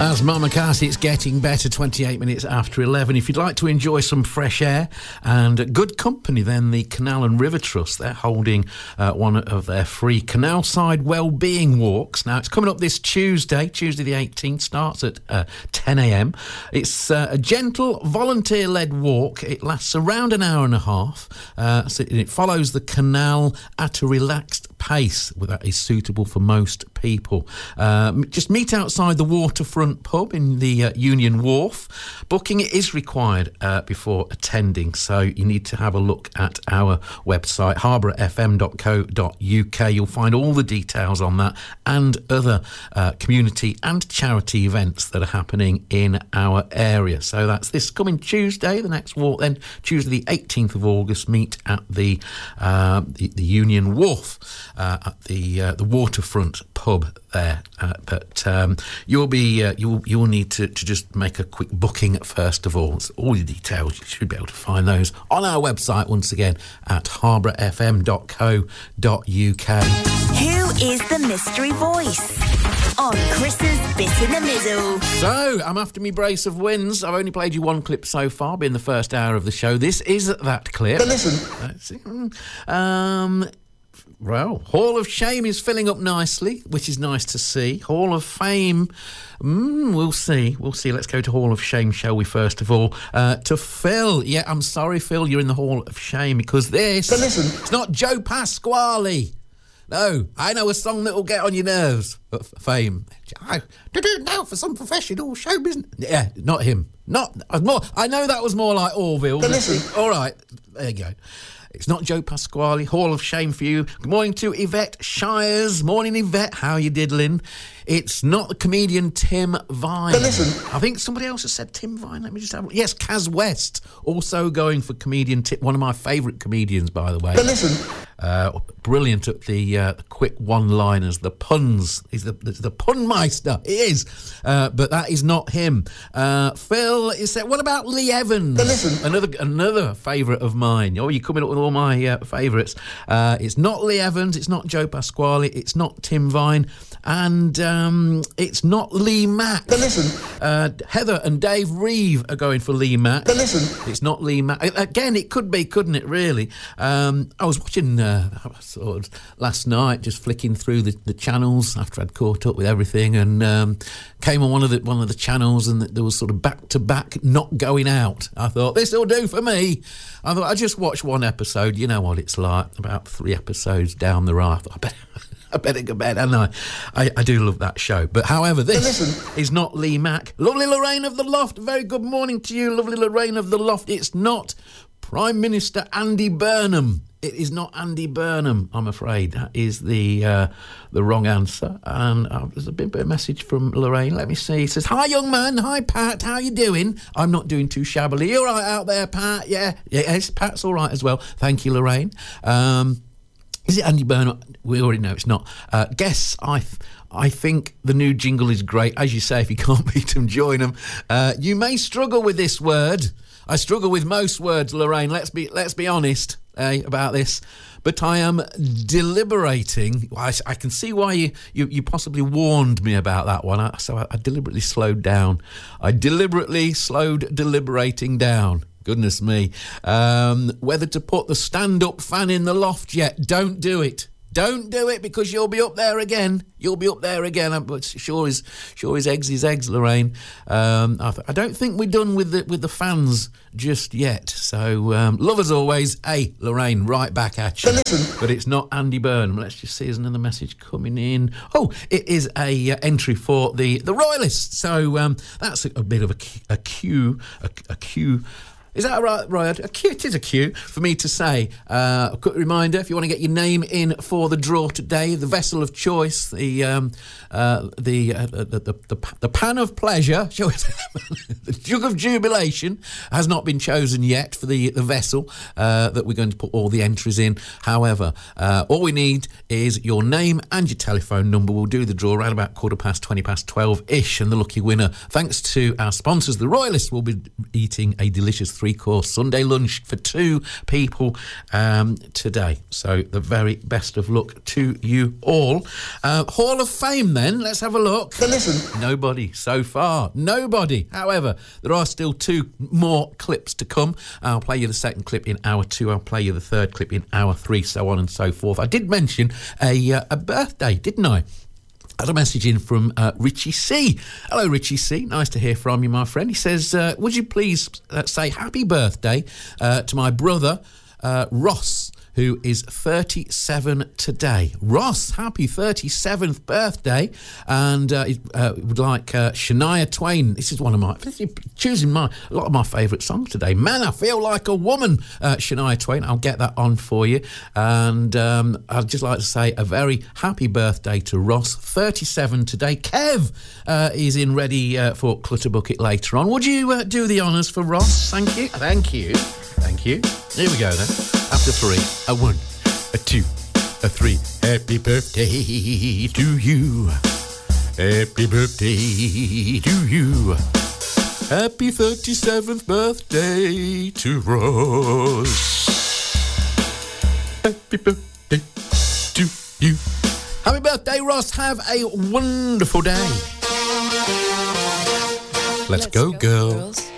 As Mama Cass, it's getting better, 28 minutes after 11. If you'd like to enjoy some fresh air and good company, then the Canal and River Trust, they're holding one of their free Canalside Wellbeing Walks. Now, it's coming up this Tuesday the 18th, starts at 10 a.m. It's a gentle, volunteer-led walk. It lasts around an hour and a half. So it follows the canal at a relaxed pace that is suitable for most people. Just meet outside the waterfront pub in the Union Wharf. Booking is required before attending, so you need to have a look at our website, harbourfm.co.uk. You'll find all the details on that and other community and charity events that are happening in our area. So that's this coming Tuesday, the next walk, then Tuesday the 18th of August, meet at the Union Wharf at the waterfront pub there. But you'll need to just make a quick booking first of all. It's all the details, you should be able to find those on our website once again at harbourfm.co.uk. Who is the mystery voice on Chris's Bit in the Middle? So, I'm after me brace of wins. I've only played you one clip so far, being the first hour of the show. This is that clip. But listen. Well, Hall of Shame is filling up nicely, which is nice to see. Hall of Fame, we'll see. Let's go to Hall of Shame, shall we, first of all? To Phil. Yeah, I'm sorry, Phil, you're in the Hall of Shame because this... But listen. It's not Joe Pasquale. No, I know a song that will get on your nerves. Fame. To do it now for some professional show business. Yeah, not him. I know that was more like Orville. But listen. All right, there you go. It's not Joe Pasquale. Hall of Shame for you. Good morning to Yvette Shires. Morning, Yvette. How are you diddling? It's not the comedian Tim Vine. But listen. I think somebody else has said Tim Vine. Let me just have a look. Yes, Kaz West. Also going for comedian Tim. One of my favourite comedians, by the way. But listen. Brilliant at the quick one-liners, the puns. He's the pun meister. He is. But that is not him. Phil is said, what about Lee Evans? But listen. Another favourite of mine. Oh, you're coming up with all my favourites. It's not Lee Evans. It's not Joe Pasquale. It's not Tim Vine. And it's not Lee Mack. But listen. Heather and Dave Reeve are going for Lee Mack. But listen. It's not Lee Mack. Again, it could be, couldn't it, really? I was watching sort of last night, just flicking through the channels after I'd caught up with everything, and came on one of the channels, and there was sort of back-to-back not going out. I thought, this'll do for me. I thought, I just watched one episode. You know what it's like. About 3 episodes down the road, I better go to bed, and I do love that show. But however, this is not Lee Mack. Lovely Lorraine of the Loft, very good morning to you, lovely Lorraine of the Loft. It's not Prime Minister Andy Burnham. It is not Andy Burnham, I'm afraid. That is the wrong answer. And there's a bit of a message from Lorraine. Let me see. It says, hi, young man. Hi, Pat. How you doing? I'm not doing too shabbily. You all right out there, Pat? Yeah. Yes, Pat's all right as well. Thank you, Lorraine. Is it Andy Burnham? We already know it's not. Guess I think the new jingle is great. As you say, if you can't beat them, join them. You may struggle with this word. I struggle with most words, Lorraine. Let's be honest about this. But I am deliberating. I can see why you possibly warned me about that one. So I deliberately slowed down. I deliberately slowed deliberating down. Goodness me. Whether to put the stand-up fan in the loft yet. Don't do it. Don't do it, because you'll be up there again. But sure as eggs is eggs, Lorraine. I don't think we're done with the fans just yet. So, love as always. Hey, Lorraine, right back at you. But it's not Andy Burnham. Let's just see, there's another message coming in. Oh, it is a entry for the Royalists. So that's a bit of a cue. Is that right, Ryan? It is a cue for me to say. A quick reminder: if you want to get your name in for the draw today, the vessel of choice, the pan of pleasure, shall we say, the jug of jubilation, has not been chosen yet for the vessel that we're going to put all the entries in. However, all we need is your name and your telephone number. We'll do the draw around about 12:15, and the lucky winner, thanks to our sponsors, the Royalists, will be eating a delicious 3-course Sunday lunch for 2 people today. So the very best of luck to you all. Hall of Fame then, let's have a look. So listen. Nobody so far. Nobody. However, there are still 2 more clips to come. I'll play you the second clip in hour 2. I'll play you the third clip in hour 3, so on and so forth. I did mention a birthday, didn't I? I had a message in from Richie C. Hello, Richie C. Nice to hear from you, my friend. He says, would you please say happy birthday to my brother, Ross, who is 37 today. Ross, happy 37th birthday. And would like Shania Twain. This is one of my... choosing a lot of my favourite songs today. Man, I Feel Like a Woman, Shania Twain. I'll get that on for you. And I'd just like to say a very happy birthday to Ross, 37 today. Kev is in ready for Clutterbucket later on. Would you do the honours for Ross? Thank you. Thank you. Thank you. Here we go then. After 3, a 1, a 2, a 3. Happy birthday to you. Happy birthday to you. Happy 37th birthday to Ross. Happy birthday to you. Happy birthday, Ross. Have a wonderful day. Let's go, girls.